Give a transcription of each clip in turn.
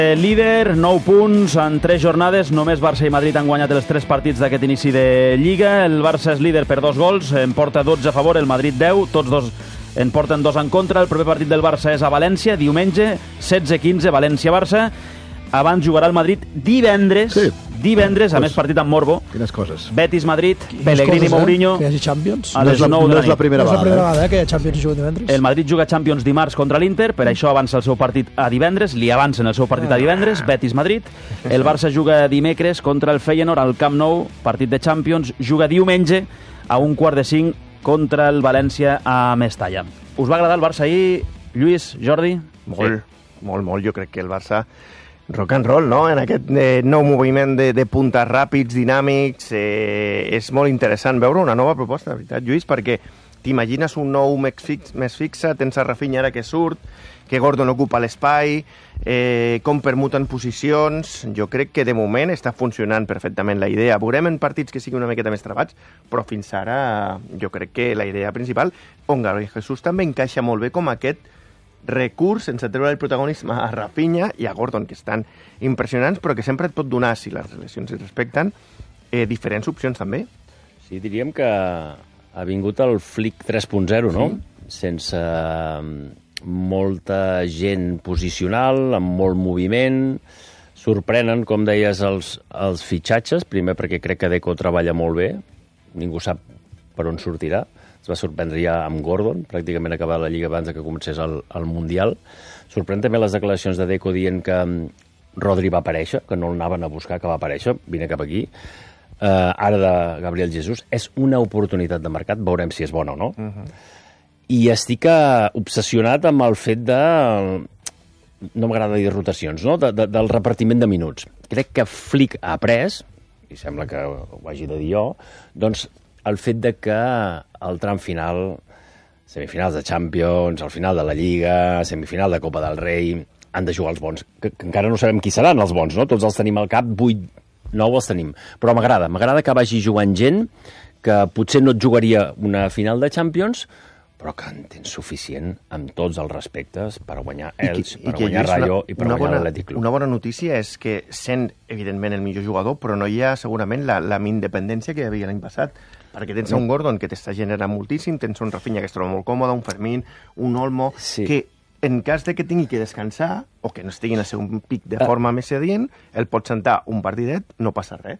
Líder, 9 punts en 3 jornades. Només Barça i Madrid han guanyat els 3 partits d'aquest inici de Lliga. El Barça és líder per 2 gols, en porta 12 a favor, el Madrid 10, tots dos en porten 2 en contra. El proper partit del Barça és a València, diumenge, 16-15, València-Barça. Abans jugarà el Madrid divendres, a més partit amb Morbo. Quines coses. Betis-Madrid, Pellegrini-Mourinho. Que hi hagi Champions. A les 9 de la nit. No és la primera vegada que hi ha Champions i juga divendres. El Madrid juga Champions dimarts contra l'Inter, per això avança el seu partit a divendres, li avancen el seu partit a divendres, Betis-Madrid. El Barça juga dimecres contra el Feyenoord al Camp Nou, partit de Champions, juga diumenge a 4:45 contra el València a Mestalla. Us va agradar el Barça ahir, Lluís, Jordi? Molt. Jo crec que el Barça rock and roll, no? En aquest nou moviment de puntes ràpids, dinàmics, és molt interessant veure una nova proposta, de veritat, Lluís, perquè t'imagines un nou més fixe, tens a Rafinha ara que surt, que Gordon ocupa l'espai, com permuten posicions. Jo crec que de moment està funcionant perfectament la idea. Veurem en partits que siguin una miqueta més trebats, però fins ara jo crec que la idea principal, on Gabriel Jesús també encaixa molt bé com aquest recurs sense treure el protagonisme a Rafinha i a Gordon, que estan impressionants, però que sempre et pot donar, si les relacions es respecten, diferents opcions també. Sí, diríem que ha vingut el Flick 3.0, no? Sense molta gent posicional, amb molt moviment. Sorprenen, com deies, els fitxatges, primer perquè crec que Deco treballa molt bé, ningú sap per on sortirà. Es va sorprendre ja amb Gordon, pràcticament acabar la Lliga abans que comencés el Mundial. Sorprèn també les declaracions de Deco dient que Rodri va aparèixer, que no l'anaven a buscar, que va aparèixer, vine cap aquí. Ara de Gabriel Jesús. És una oportunitat de mercat, veurem si és bona o no. I estic obsessionat amb el fet de... No m'agrada dir rotacions, no? Del repartiment de minuts. Crec que Flick ha après, i sembla que ho hagi de dir jo, doncs el fet de que al tram final, semifinals de Champions, al final de la Lliga, semifinal de Copa del Rei, han de jugar els bons, que encara no sabem qui seran els bons, no? Tots els tenim al cap, 8, 9 els tenim. Però m'agrada que vagi jugant gent que potser no et jugaria una final de Champions, però que en tens suficient amb tots els respectes per guanyar Elx, per guanyar Rayo i per guanyar l'Atlètic Club. Una bona notícia és que sent, evidentment, el millor jugador, però no hi ha segurament la independència que hi havia l'any passat, perquè tens un Gordon que t'està generant moltíssim, tens un Rafinha que es troba molt còmode, un Fermín, un Olmo, que en cas de que tingui que descansar o que no estigui en el seu pic de forma més adient, el pot sentar un partidet, no passa res.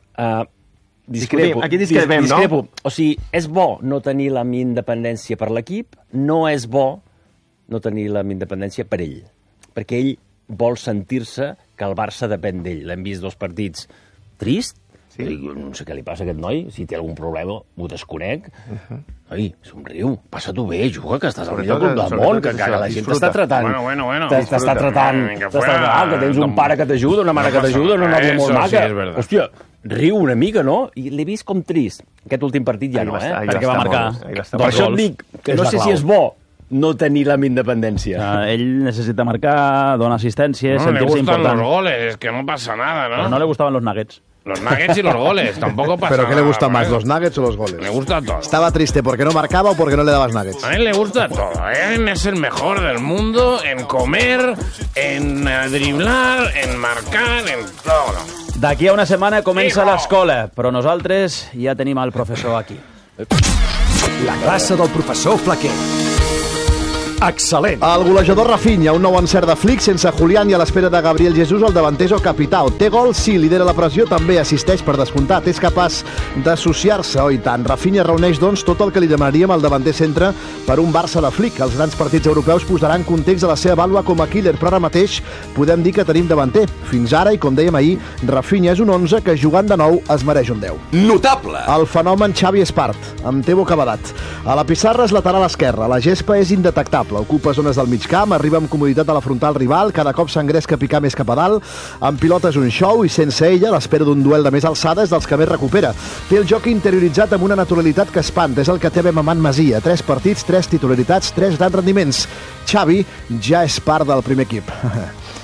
Aquí discrepem, no? O sigui, és bo no tenir la independència per l'equip, no és bo no tenir la independència per ell, perquè ell vol sentir-se que el Barça depèn d'ell. L'hem vist 2 partits trist, no sé què li passa a aquest noi, si té algun problema ho desconec. Noi, somriu, passa-t'ho bé, juga, que estàs al millor club del món, que la gent t'està tratant. Bueno. T'està tratant, que tens un pare que t'ajuda, una mare que t'ajuda, una nòvia molt maca. Hòstia, riu una mica, no? I l'he vist com trist. Aquest últim partit ja no, perquè va marcar. Per això et dic que no sé si és bo no tenir la independència. Ell necessita marcar, donar assistència, sentir-se important. No le gustan los goles, es que no pasa nada, ¿no? Pero no le gustaban los nuggets. Los nuggets y los goles, tampoco pasa nada. ¿Pero qué le gusta más, ¿no? los nuggets o los goles? Le gusta todo. ¿Estaba triste porque no marcaba o porque no le dabas nuggets? A él le gusta todo. Él es el mejor del mundo en comer, en driblar, en marcar, en todo. D'aquí a una setmana comença l'escola, però nosaltres ja tenim el professor aquí. La classe del professor Flaquer. Excel·lent. El golejador Rafinha, un nou encert de Flick sense Julián i a l'espera de Gabriel Jesús, el davanter és el capità. Té gol, sí, lidera la pressió, també assisteix per descomptat. És capaç d'associar-se, oi tant. Rafinha reuneix, doncs, tot el que li demanaríem al davanter centre per un Barça de Flick. Els grans partits europeus posaran context a la seva vàlua com a killer, però ara mateix podem dir que tenim davanter. Fins ara, i com dèiem ahir, Rafinha és un 11 que jugant de nou es mereix un 10. Notable. El fenomen Xavi Espart, amb Tebo Cavadat. A la pissarra és lateral esquerra, la gespa és indetectable. Ocupa zones del mig camp, arriba amb comoditat a la frontal rival, cada cop s'engresca a picar més cap a dalt, amb pilota és un show i sense ella l'espera d'un duel de més alçada és dels que més recupera. Té el joc interioritzat amb una naturalitat que espanta, és el que té Mamant Masia. 3 partits, 3 titularitats, 3 grans rendiments. Xavi ja és part del primer equip.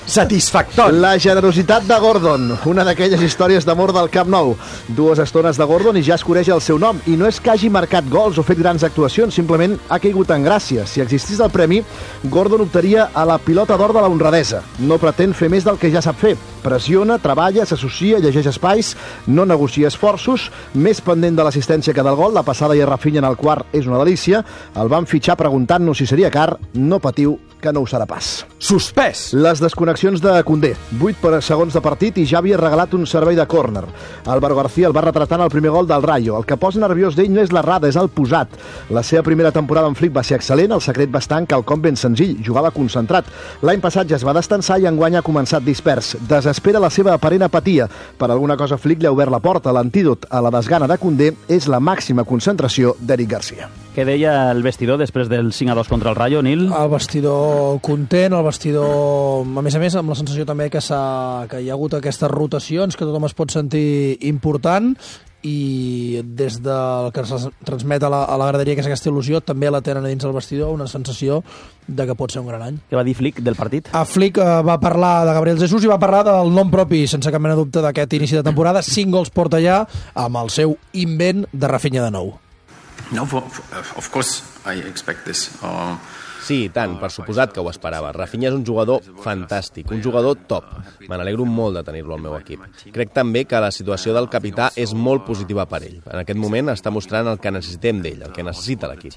satisfactori. La generositat de Gordon, una d'aquelles històries d'amor del Camp Nou. 2 estones de Gordon i ja es coneix el seu nom. I no és que hagi marcat gols o fet grans actuacions, simplement ha caigut en gràcia. Si existís el premi, Gordon optaria a la pilota d'or de la honradesa. No pretén fer més del que ja sap fer. Pressiona, treballa, s'associa, llegeix espais, no negocia esforços, més pendent de l'assistència que del gol. La passada i Rafinha en el quart és una delícia. El van fitxar preguntant-nos si seria car. No patiu, que no ho serà pas. Suspès. Les desconnexions de Koundé. 8 segons de partit i ja havia regalat un servei de córner. Álvaro García el va retratant el primer gol del Rayo. El que posa nerviós d'ell no és l'errada, és el posat. La seva primera temporada en Flick va ser excel·lent, el secret va estar en quelcom ben senzill, jugava concentrat. L'any passat ja es va destensar i enguany ha començat dispers. Desespera la seva aparent apatia. Per alguna cosa Flick li ha obert la porta. L'antídot a la desgana de Koundé és la màxima concentració d'Eric García. Què deia el vestidor després del 5-2 contra el Rayo, Nil? El vestidor content, el vestidor, a més, amb la sensació també que hi ha hagut aquestes rotacions, que tothom es pot sentir important, i des del que es transmet a la graderia, que és aquesta il·lusió, també la tenen a dins el vestidor, una sensació de que pot ser un gran any. Què va dir Flick del partit? Flick va parlar de Gabriel Jesús i va parlar del nom propi, sense cap mena de dubte, d'aquest inici de temporada. 5 gols porta ja amb el seu invent de Rafinha de nou. No, of course I expect this. Sí, i tant, per suposat que ho esperava. Rafinha és un jugador fantàstic, un jugador top. Me n'alegro molt de tenir-lo al meu equip. Crec també que la situació del capità és molt positiva per ell. En aquest moment està mostrant el que necessitem d'ell, el que necessita l'equip.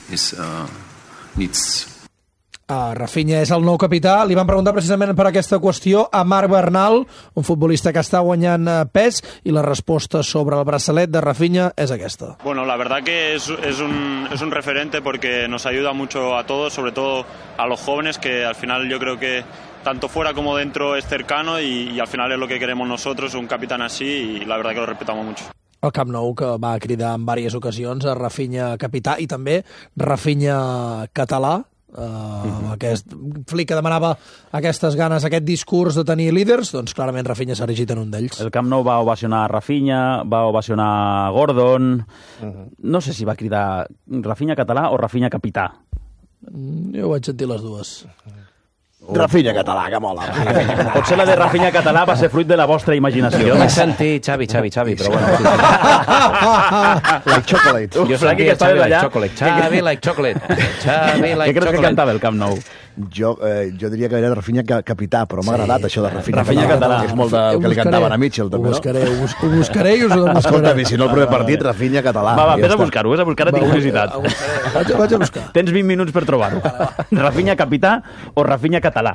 Rafinha és el nou capità. Li van preguntar precisament per aquesta qüestió a Marc Bernal, un futbolista que està guanyant pes, i la resposta sobre el braçalet de Rafinha és aquesta. Bueno, la verdad que es un referente porque nos ayuda mucho a todos, sobre todo a los jóvenes, que al final yo creo que tanto fuera como dentro es cercano y al final es lo que queremos nosotros, un capitán así, y la verdad que lo respetamos mucho. El Camp Nou, que va cridar en diverses ocasions a Rafinha capità i també Rafinha català. Aquest Flick que demanava aquestes ganes, aquest discurs de tenir líders, doncs clarament Rafinha s'ha erigit en un d'ells. El Camp Nou va ovacionar Rafinha, va ovacionar Gordon. No sé si va cridar Rafinha català o Rafinha capità. Jo vaig sentir les dues. Rafinha català, que mola. Potser la de Rafinha català va ser fruit de la vostra imaginació. Jo vaig sentir Xavi, però bueno. Like chocolate. Jo sentia Xavi like chocolate. Xavi like chocolate. Què creus que cantava el Camp Nou? Jo diria que era Rafinha capità, però m'ha agradat això de Rafinha català. És molt del que li cantaven a Mitchell, també, no? Ho buscaré i us ho demostraré. Escolta, si no el primer partit, Rafinha català. Va, vés a buscar-ho, tinc curiositat. Vaig a buscar. Tens 20 minuts per trobar-ho. Rafinha capità o Rafinha català?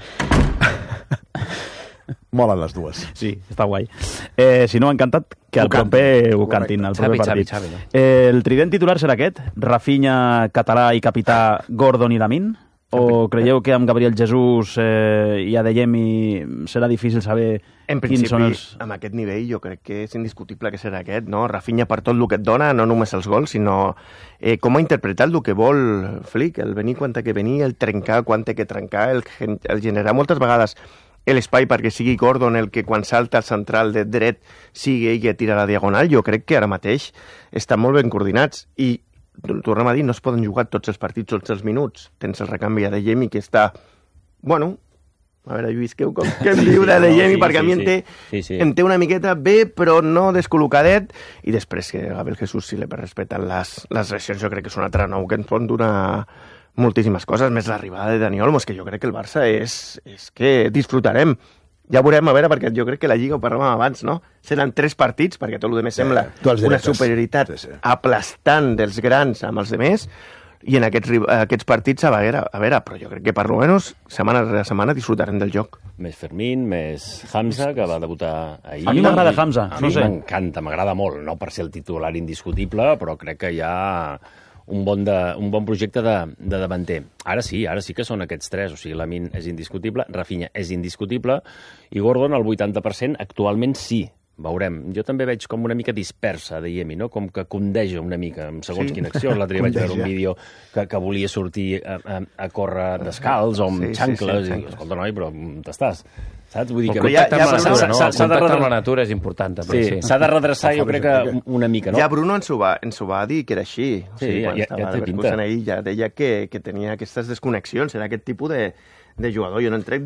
Molen les dues. Sí, està guai. Si no, encantat que el proper ho cantin, el proper partit. Xavi, no? El trident titular serà aquest? Rafinha català i capità, Gordon i Lamine? O creieu que amb Gabriel Jesús i Adeyemi serà difícil saber quins són els... Amb aquest nivell jo crec que és indiscutible que serà aquest, no? Rafinha per tot el que et dona, no només els gols, sinó com ha interpretat el que vol Flick, el venir quan té que venir, el trencar quan té que trencar, el generar moltes vegades l'espai perquè sigui Gordon el que quan salta al central de dret sigui ell que tira la diagonal. Jo crec que ara mateix estan molt ben coordinats i tornem a dir, no es poden jugar tots els partits, tots els minuts. Tens el recanvi a Adeyemi que està... Bueno, a veure, Lluís, què em diu d'Adeyemi? Perquè a mi em té una miqueta bé, però no descol·locadet. I després que Gabriel Jesús, si li respecten les lesions, jo crec que és un altre nou que ens pot donar moltíssimes coses, més l'arribada de Dani Olmo, que jo crec que el Barça és que disfrutarem. Ja veurem, a veure, perquè jo crec que la Lliga, ho parlàvem abans, no? Seran 3 partits, perquè tot el demés sembla una superioritat aplastant dels grans amb els demés, i en aquests partits, a veure, però jo crec que per almenys setmana rere setmana disfrutarem del joc. Més Fermín, més Hamza, que va debutar ahir. A mi m'agrada Hamza, no sé. M'encanta, m'agrada molt, no per ser el titular indiscutible, però crec que hi ha un bon projecte de davanter. Ara sí que són aquests 3, o sigui, Lamine és indiscutible, Rafinha és indiscutible, i Gordon, al 80%, actualment sí. Veurem. Jo també veig com una mica dispersa de Yemi, no? Com que condeja una mica, en segons quina acció. L'altre dia vaig veure un vídeo que volia sortir a córrer descalç o amb xancles. I, escolta, noi, però t'estàs... Saps? Vull dir que el contacte amb la natura, no? El contacte amb la natura és important, també. Sí, s'ha de redreçar, jo crec que una mica, no? Ja Bruno ens ho va dir que era així. Sí, ja té pinta. Ja deia que tenia aquestes desconnexions, era aquest tipus de jugador. Jo no en trec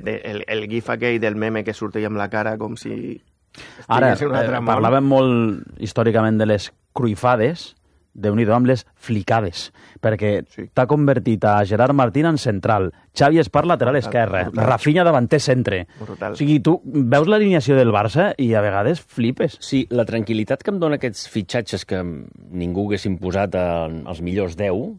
el gif aquell del meme que surt amb la cara com si... Ara, parlàvem molt històricament de les cruifades, déu-n'hi-do amb les flicades, perquè t'ha convertit a Gerard Martín en central, Xavi Espar lateral esquerre, Rafinha davanter centre. O sigui, tu veus l'alineació del Barça i a vegades flipes. Sí, la tranquil·litat que em dona aquests fitxatges que ningú hagués imposat als millors 10,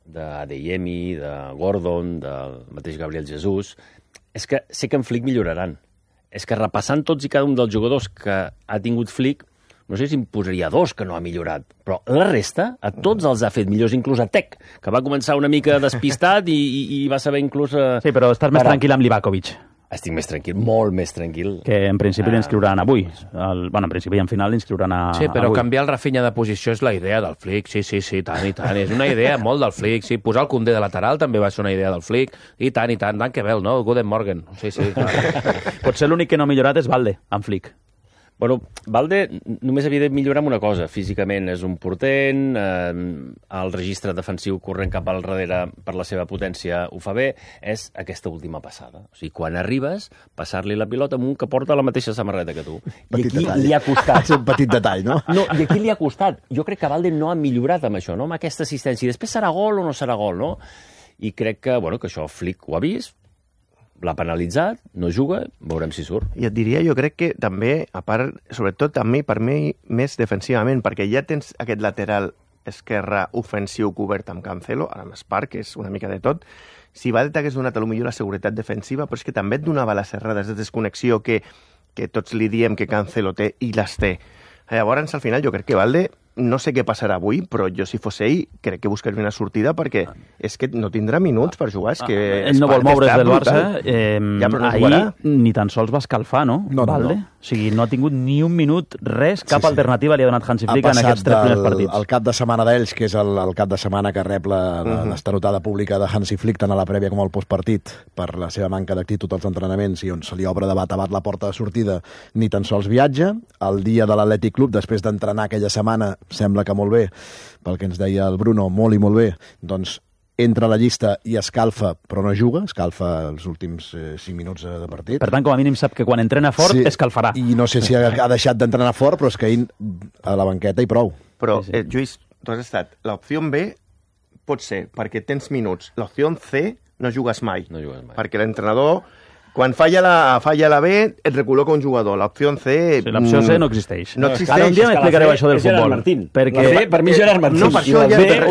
d'Adeyemi, de Gordon, del mateix Gabriel Jesús, és que sé que en Flick milloraran. És que repassant tots i cada un dels jugadors que ha tingut Flick, no sé si em posaria 2 que no ha millorat, però la resta, a tots els ha fet millors, inclús a Tec, que va començar una mica despistat i va saber inclús... Sí, però estàs més tranquil amb Livakovic. Estic més tranquil, molt més tranquil. Que en principi l'inscriuran avui. Bueno, en principi i en final l'inscriuran avui. Sí, però canviar el Rafinha de posició és la idea del Flick, sí, tant i tant. És una idea molt del Flick, sí. Posar el Koundé de lateral també va ser una idea del Flick, i tant, tant que vel, no? Guten Morgen. Sí. Potser l'únic que no ha millorat és Valde, amb Flick. Bueno, Valde només havia de millorar amb una cosa. Físicament és un portent, el registre defensiu corrent cap al darrere per la seva potència ho fa bé, és aquesta última passada. O sigui, quan arribes, passar-li la pilota amb un que porta la mateixa samarreta que tu. I aquí li ha costat. És un petit detall, no? No, i aquí li ha costat. Jo crec que Valde no ha millorat amb això, no? Amb aquesta assistència. I després serà gol o no serà gol, no? I crec que això Flick ho ha vist, l'ha penalitzat, no juga, veurem si surt. I et diria, jo crec que també, a part, sobretot per mi, més defensivament, perquè ja tens aquest lateral esquerre ofensiu cobert amb Cancelo, ara amb Espar, que és una mica de tot. Si Valde t'hagués donat potser la seguretat defensiva, però és que també et donava les errades de desconnexió que tots li diem que Cancelo té i les té. Llavors, al final, jo crec que Valde, no sé què passarà avui, però jo, si fos ell, crec que buscaria una sortida perquè és que no tindrà minuts per jugar. És que ell no vol moure's del Barça. Ahir ni tan sols va escalfar, no? Valde? O sigui, no ha tingut ni un minut, res, cap alternativa li ha donat Hansi Flick en aquests 3 primers partits. El cap de setmana d'ells, que és el cap de setmana que rep l'estanotada pública de Hansi Flick, tant a la prèvia com al postpartit, per la seva manca d'actitud als entrenaments i on se li obre de bat a bat la porta de sortida, ni tan sols viatja. El dia de l'Atlètic Club, després d'entrenar aquella setmana, sembla que molt bé, pel que ens deia el Bruno, molt i molt bé, doncs entra a la llista i escalfa, però no juga, escalfa els últims 5 minuts de partit. Per tant, com a mínim sap que quan entrena fort escalfarà. I no sé si ha deixat d'entrenar fort, però és que ell a la banqueta i prou. Però, Lluís, tu has estat, l'opció B pot ser perquè tens minuts, l'opció C no jugues mai. Perquè l'entrenador, quan falla la B, et recol·loca un jugador. L'opció C... L'opció C no existeix. No existeix. Ara un dia m'explicareu això del futbol. Perquè... Per mi Gerard Martín. No, per això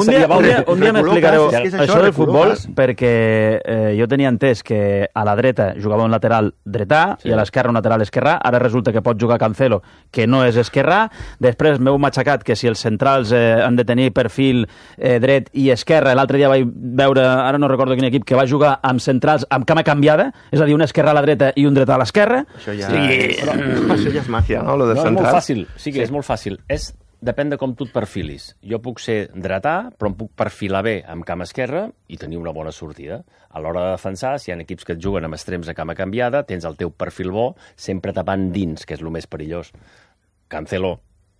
un dia m'explicareu això del futbol, perquè jo tenia entès que a la dreta jugava un lateral dretà i a l'esquerra un lateral esquerrà. Ara resulta que pot jugar Cancelo, que no és esquerrà. Després m'heu matxacat que si els centrals han de tenir perfil dret i esquerra. L'altre dia vaig veure, ara no recordo quin equip, que va jugar amb centrals amb cama canviada, és a dir, una esquerra a la dreta i un dret a l'esquerra. Això ja és màgia, no? Lo dels centrals. centrals. És molt fàcil, és molt fàcil. Depèn de com tu et perfilis. Jo puc ser dretà, però em puc perfilar bé amb cama esquerra i tenir una bona sortida. A l'hora de defensar, si hi ha equips que et juguen amb extrems a cama canviada, tens el teu perfil bo, sempre tapant dins, que és el més perillós. Cancelo,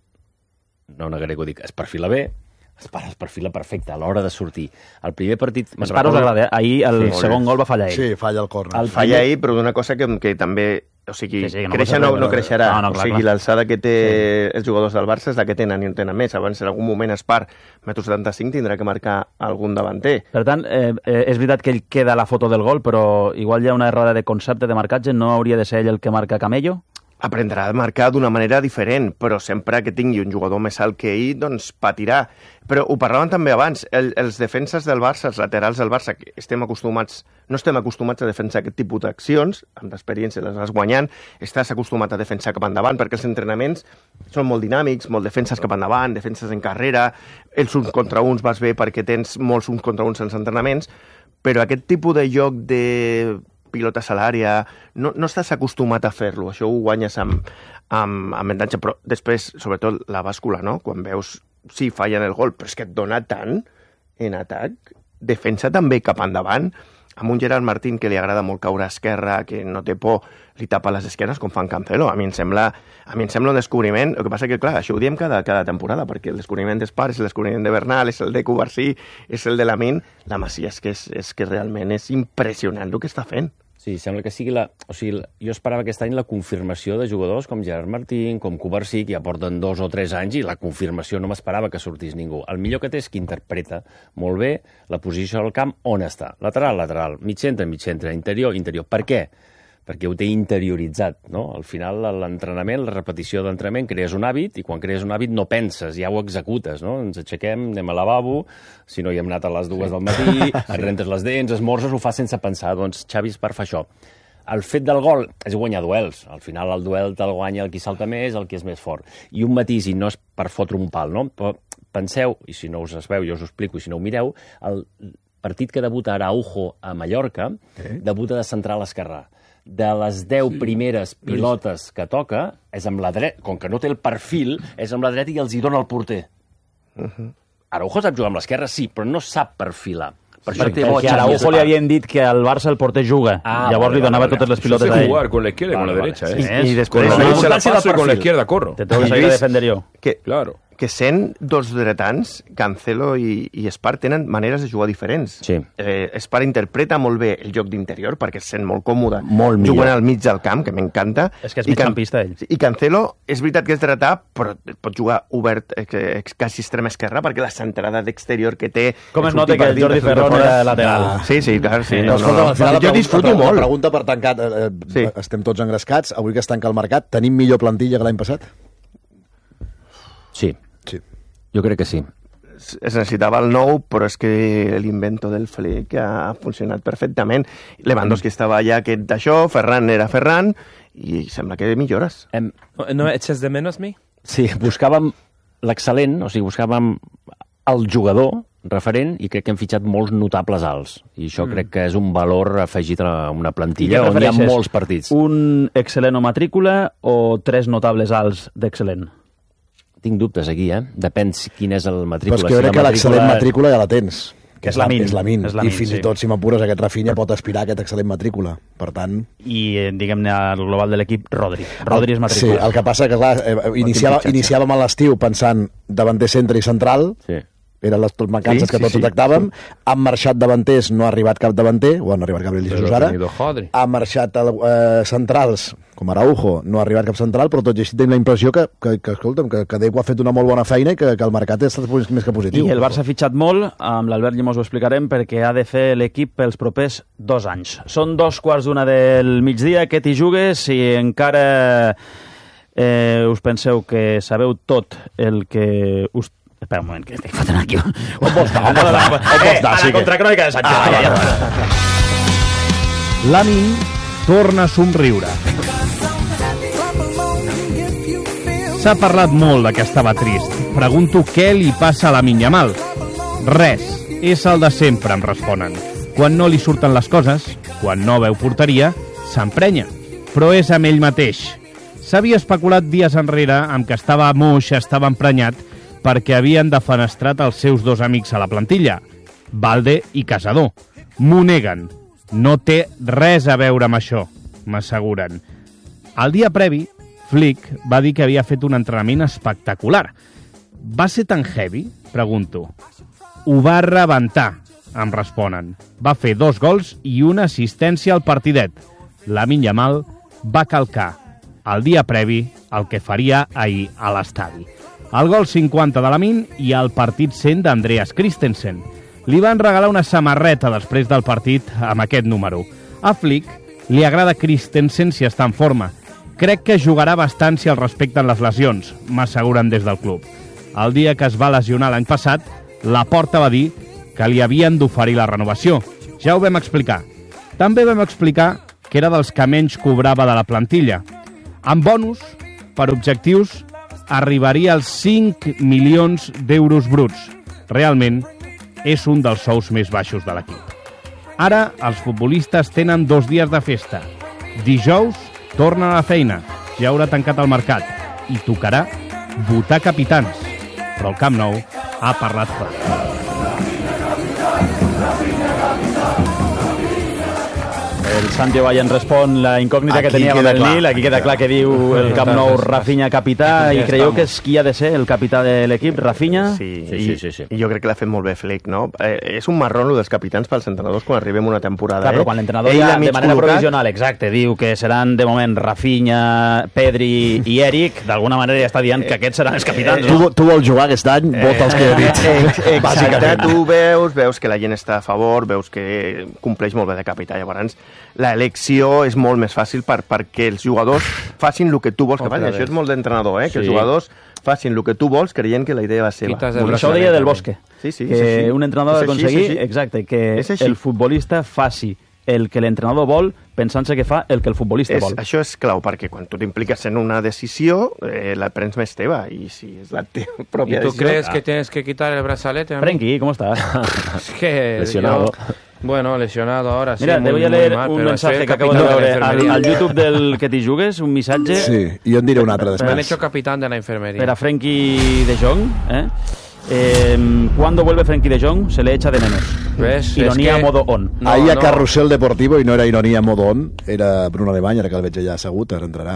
no negaré que ho dic, es perfila bé, es perfila perfecte a l'hora de sortir. El primer partit... Espero us agrada, ahir el segon gol va fallar ell. Sí, falla el córner. Falla ell, però d'una cosa que també... O sigui, créixer no creixerà. O sigui, l'alçada que té els jugadors del Barça és la que tenen i no tenen més. Abans, en algun moment, Espar, 1,75 m, tindrà que marcar algun davanter. Per tant, és veritat que ell queda a la foto del gol, però igual hi ha una errada de concepte de marcatge. No hauria de ser ell el que marca Camello? Aprendrà a marcar d'una manera diferent, però sempre que tingui un jugador més alt que ell, doncs patirà. Però ho parlàvem també abans, els defenses del Barça, els laterals del Barça, que no estem acostumats a defensar aquest tipus d'accions, amb l'experiència les vas guanyant, estàs acostumat a defensar cap endavant, perquè els entrenaments són molt dinàmics, molt defenses cap endavant, defenses en carrera, els uns contra uns vas bé perquè tens molts uns contra uns en els entrenaments, però aquest tipus de joc de pilotes a l'àrea, no estàs acostumat a fer-lo, això ho guanyes amb avantatge, però després, sobretot, la bàscula, no? Quan veus, sí, fallen el gol, però és que et dona tant en atac, defensa també cap endavant, amb un Gerard Martín que li agrada molt caure a esquerra, que no té por, li tapa les esquerres com fan Cancelo. A mi em sembla un descobriment. El que passa que, clar, això ho diem cada temporada, perquè el descobriment d'Espar és el descobriment de Bernal, és el de Cubarsí, és el de Lamine. La Masia és que realment és impressionant el que està fent. Sí, sembla que sigui O sigui, jo esperava aquest any la confirmació de jugadors com Gerard Martín, com Cubarsí, que ja porten 2 o 3 anys, i la confirmació no m'esperava que sortís ningú. El millor que té és que interpreta molt bé la posició del camp on està. Lateral, mig centre, interior. Per què? Perquè ho té interioritzat, no? Al final, l'entrenament, la repetició d'entrenament, crees un hàbit, i quan crees un hàbit no penses, ja ho executes, no? Ens aixequem, anem al lavabo, si no hi hem anat a les 2 del matí, et rentes les dents, esmorzes, ho fas sense pensar. Doncs Xavi Espar fa això. El fet del gol és guanyar duels. Al final el duel te'l guanya el qui salta més, el qui és més fort. I un matís, i no és per fotre un pal, no? Però penseu, i si no us es veu, jo us ho explico, i si no ho mireu, el partit que debuta Araujo a Mallorca, debuta de central esquerrà. De les 10 primeres pilotes que toca, és amb la dreta, com que no té el perfil, és amb la dreta i els hi dona el porter. Araujo sap jugar amb l'esquerra, sí, però no sap perfilar. Per això té perquè a Araujo li havien dit que al Barça el porter juga. Llavors li donava totes les pilotes a ell. Jugar con la izquierda y con la derecha. Y después con la derecha la paso y con la izquierda corro. Te tengo que salir a defender jo. Claro. Que sent dos dretans, Cancelo i Espar, tenen maneres de jugar diferents. Sí. Espar interpreta molt bé el joc d'interior, perquè es sent molt còmode jugant al mig del camp, que m'encanta. És que és migcampista, ell. I Cancelo, és veritat que és dretà, però pot jugar obert, quasi extrema esquerra, perquè la centrada d'exterior que té... Com es nota que el Jordi Ferrón era lateral. Sí, clar, sí. Jo disfruto molt. La pregunta per tancat, estem tots engrescats, avui que es tanca el mercat, tenim millor plantilla que l'any passat? Sí. Jo crec que sí. Es necessitava el nou, però és que l'invento del Flick ha funcionat perfectament. Lewandowski estava allà d'això, Ferran era Ferran, i sembla que millores. ¿No echas de menos a mi? Sí, buscàvem l'excel·lent, o sigui, buscàvem el jugador referent, i crec que hem fitxat molts notables alts. I això crec que és un valor afegit a una plantilla on hi ha molts partits. Un excel·lent o matrícula o 3 notables alts d'excel·lent? Tinc dubtes aquí, Depèn quin és el matrícula. Però és que jo crec que l'excel·lent matrícula ja la tens. Que és Lamine. I fins i tot, si m'apures, aquest Rafinha pot aspirar a aquest excel·lent matrícula. Per tant... I, diguem-ne, al global de l'equip, Rodri. Rodri és matrícula. Sí, el que passa que, clar, iniciàvem a l'estiu pensant davanter, centre i central. Sí. Eren les mancances que tots detectàvem. Han marxat davanters, no ha arribat cap davanter, o han arribat Gabriel Jesus ara. Han marxat centrals, com Araujo, no ha arribat cap central, però tot i així tenim la impressió que Déu ha fet una molt bona feina i que el mercat ha estat més que positiu. I el Barça ha fitxat molt, amb l'Albert Llimós ho explicarem, perquè ha de fer l'equip pels propers 2 anys. Són 2:15 del migdia, que t'hi jugues, i encara us penseu que sabeu tot el que us... Espera un moment, que estic fotent aquí. On vols estar? A la contracrònica de Sánchez. Lamine torna a somriure. S'ha parlat molt de que estava trist. Pregunto què li passa a Lamine Yamal. Res, és el de sempre, em responen. Quan no li surten les coses, quan no veu porteria, s'emprenya. Però és amb ell mateix. S'havia especulat dies enrere amb que estava moix, estava emprenyat, perquè havien defenestrat els seus 2 amics a la plantilla, Valde i Casador. M'ho neguen. No té res a veure amb això, m'asseguren. El dia previ, Flick va dir que havia fet un entrenament espectacular. Va ser tan heavy? Pregunto. Ho va rebentar, em responen. Va fer 2 gols i una assistència al partidet. Lamine Yamal va calcar el dia previ el que faria ahir a l'estadi. El gol 50 de Lamine i el partit 100 d'Andreas Christensen. Li van regalar una samarreta després del partit amb aquest número. A Flick li agrada Christensen si està en forma. Crec que jugarà bastant si el respecten les lesions, m'asseguren des del club. El dia que es va lesionar l'any passat, Laporta va dir que li havien d'oferir la renovació. Ja ho vam explicar. També vam explicar que era dels que menys cobrava de la plantilla. Amb bonus, per objectius, arribaria als 5 milions d'euros bruts. Realment, és un dels sous més baixos de l'equip. Ara, els futbolistes tenen 2 dies de festa. Dijous, tornen a la feina. Ja haurà tancat el mercat. I tocarà votar capitans. Però el Camp Nou ha parlat clar. El Santi Valle ens respon la incògnita que teníem amb el Nil. Aquí queda clar que diu el Camp Nou Rafinha capità. I creieu que és qui ha de ser el capità de l'equip? Rafinha? Sí. I jo crec que l'ha fet molt bé Flick, no? És un marrón, el dels capitans pels entrenadors quan arribem una temporada. Clar, però quan l'entrenador ja de manera provisional, exacte, diu que seran de moment Rafinha, Pedri i Eric, d'alguna manera ja està dient que aquests seran els capitans. Tu vols jugar aquest any, vota els que he dit. Exacte, tu veus que la gent està a favor, veus que compleix molt bé de capità. Llavors, l'elecció és molt més fàcil perquè els jugadors facin el que tu vols que facin. Això és molt d'entrenador, que els jugadors facin el que tu vols creient que la idea va seva. Això ho deia Del Bosque, que un entrenador ha d'aconseguir exacte, que el futbolista faci el que l'entrenador vol pensant-se que fa el que el futbolista vol. Això és clau, perquè quan tu t'impliques en una decisió, la prens més teva, i si és la teva pròpia decisió... ¿Y tú crees que tienes que quitar el brazalete? Frenkie, ¿cómo estás? Es que... Lesionado. Bueno, lesionado ahora sí. Mira, te voy a leer un mensaje que acabo de veure al YouTube del que t'hi jugues, un missatge... Sí, i jo en diré un altre després. Me han hecho capitán de la enfermería. Per a Frenkie de Jong, ¿cuándo vuelve Frenkie de Jong? Se le echa de menos. ¿Ves? Ironia es que... modo on. No, ahir a Carrusel Deportivo, i no era ironia modo on, era Bruno Alemany, ara que el veig allà assegut, ara entrarà,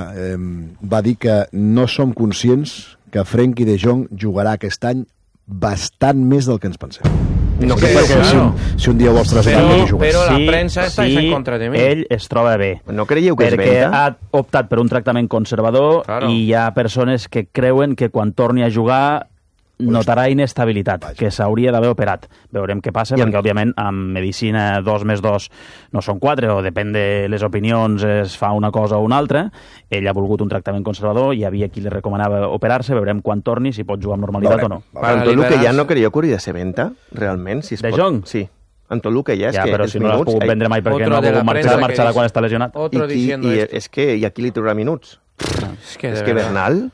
va dir que no som conscients que Frenkie de Jong jugarà aquest any bastant més del que ens pensem. No creo que si un dia vols traslladar però la premsa està en contra de mi. Ell es troba bé. No creieu que és perquè venta? ha optat per un tractament conservador i hi ha persones que creuen que quan torni a jugar notarà inestabilitat, que s'hauria d'haver operat. Veurem què passa, perquè òbviament amb medicina 2 més 2 no són 4, o depèn de les opinions es fa una cosa o una altra. Ell ha volgut un tractament conservador, hi havia qui li recomanava operar-se, veurem quan torni, si pot jugar amb normalitat o no. En tot el que ja no creieu que hauria de ser venta, realment? Si es de pot... Jong? Sí. En tot el que ja és que... però si no l'has pogut vendre mai perquè no ha pogut marxar quan està lesionat. I és que i aquí li traurà minuts. Es que Bernal...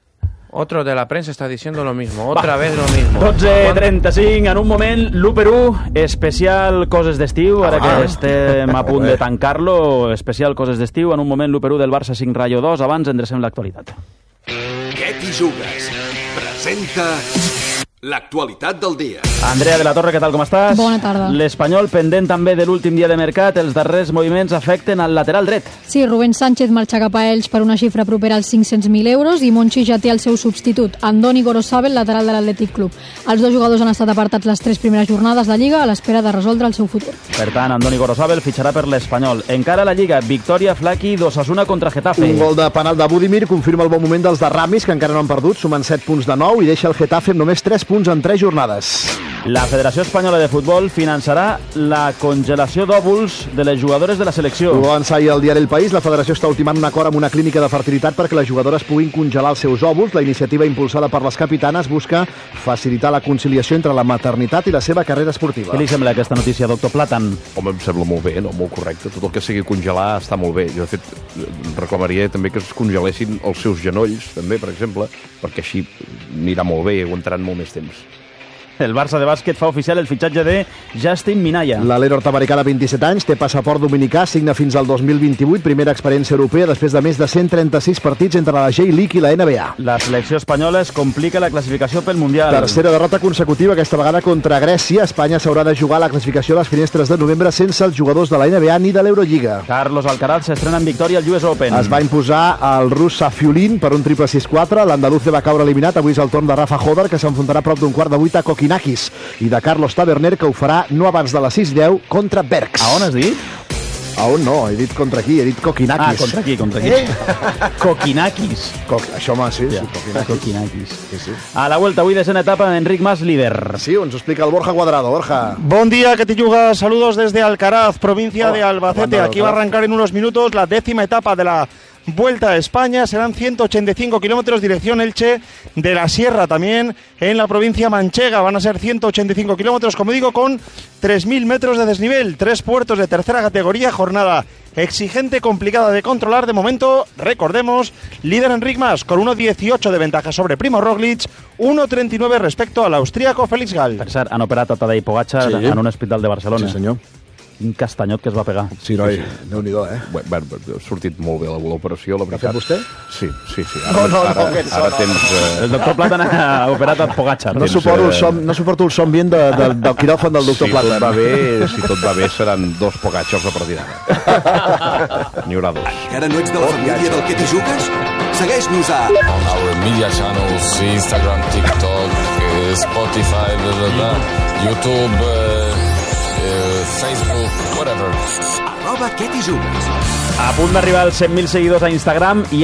Otro de la prensa está diciendo lo mismo, otra vez lo mismo. 12:35, en un moment, l'1-1, especial coses d'estiu, ara que estem a punt de tancar-lo, especial coses d'estiu, en un moment l'1-1 del Barça 5 Rayo 2, abans endrecem l'actualitat. Què t'hi jugues? Presenta l'actualitat del dia. Andrea de la Torre, què tal, com estàs? Bona tarda. L'Espanyol, pendent també de l'últim dia de mercat, els darrers moviments afecten al lateral dret. Sí, Rubén Sánchez marxa cap a Elx per una xifra propera als 500.000 euros i Monchi ja té el seu substitut, Andoni Gorosabel, lateral de l'Atlètic Club. Els dos jugadors han estat apartats les 3 primeres jornades de Lliga a l'espera de resoldre el seu futur. Per tant, Andoni Gorosabel fitxarà per l'Espanyol. Encara la Lliga, victòria Flaqui d'Osasuna contra Getafe. Un gol de penal de Budimir confirma el bon moment dels de Ramis, que encara no han perdut, sumen 7 punts de 9 i deixa el Getafe amb només 3 punts en 3 jornades. La Federació Espanyola de Futbol finançarà la congelació d'òvuls de les jugadores de la selecció. Ho va avançar ahir al diari El País. La Federació està ultimant un acord amb una clínica de fertilitat perquè les jugadores puguin congelar els seus òvuls. La iniciativa impulsada per les capitanes busca facilitar la conciliació entre la maternitat i la seva carrera esportiva. Què li sembla aquesta notícia, doctor Platan? Home, em sembla molt bé, no? Molt correcte. Tot el que sigui congelar està molt bé. Jo, de fet, reclamaria també que es congelessin els seus genolls, també, per exemple, perquè així anirà molt bé i aguantaran molt més temps. El Barça de bàsquet fa oficial el fitxatge de Justin Minaya. L'alero norte-americà de 27 anys té passaport dominicà, signa fins al 2028, primera experiència europea després de més de 136 partits entre la J-League i la NBA. La selecció espanyola es complica la classificació pel Mundial. Tercera derrota consecutiva, aquesta vegada contra Grècia. Espanya s'haurà de jugar la classificació a les finestres de novembre sense els jugadors de la NBA ni de l'Eurolliga. Carlos Alcaraz s'estrena en victòria al US Open. Es va imposar el rus Safiulin per un triple 6-4. L'andaluz va caure eliminat. Avui és el torn de Rafa Hodar, que s'enfrontarà a prop d'un quart de 8 a Kokinakis, i de Carlos Taverner, que ho farà no abans de les 6:10 contra Berks. A on has dit? A on no, he dit contra qui? He dit Kokinakis. Ah, contra qui? Kokinakis. Això, home, sí. Kokinakis. Sí. A la vuelta, avui desena etapa, Enric Mas, líder. Sí, ens ho explica el Borja Cuadrado. Borja. Buen día, que te yuga. Saludos desde Alcaraz, provincia de Albacete. Aquí va a arrancar en unos minutos la 10ª etapa de la Vuelta a España. Serán 185 kilómetros dirección Elche de la Sierra, también en la provincia manchega. Van a ser 185 kilómetros, como digo, con 3.000 metros de desnivel, 3 puertos de tercera categoría, jornada exigente, complicada de controlar. De momento, recordemos, líder Enric Mas con 1.18 de ventaja sobre Primo Roglic, 1.39 respecto al austríaco Félix Gall. Per cert, han operat a Tadej Pogačar en un hospital de Barcelona. Sí, senyor. Quin castanyot que es va pegar. Sí, noi, Déu-n'hi-do, Bueno, ha sortit molt bé l'operació, la veritat. L'ha fet vostè? Sí. No, Ara tens... El doctor Platan ha operat a Pogacar. No suporto el som bien del quiròfan del doctor Platan. Si tot va bé, seran 2 Pogachars a partir d'ara. N'hi haurà 2. Encara no ets de la família del que t'hi jugues? Segueix-nos a... On our media channels, Instagram, TikTok, Spotify, YouTube, Facebook, whatever. @que t'hi jugues. A punt d'arribar als 100.000 seguidors a Instagram i